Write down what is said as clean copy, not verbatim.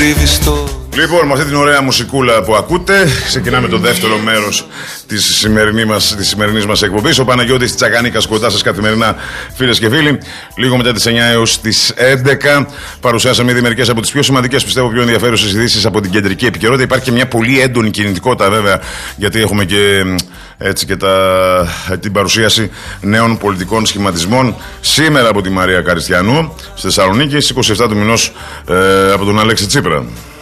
κρύβεις το... Λοιπόν, με αυτή την ωραία μουσικούλα που ακούτε, ξεκινάμε το δεύτερο μέρος της σημερινής μας εκπομπής. Ο Παναγιώτης Τσακανίκας κοντά σας καθημερινά, φίλες και φίλοι. Λίγο μετά τις 9 έως τις 11 παρουσιάσαμε ήδη μερικές από τις πιο σημαντικές, πιστεύω, πιο ενδιαφέρουσες ειδήσεις από την κεντρική επικαιρότητα. Υπάρχει και μια πολύ έντονη κινητικότητα, βέβαια, γιατί έχουμε και έτσι και την παρουσίαση νέων πολιτικών σχηματισμών σήμερα από τη Μαρία Καριστιανού στη Θεσσαλονίκη, στις 27 του μηνός από τον Αλέξη Τσίπρα.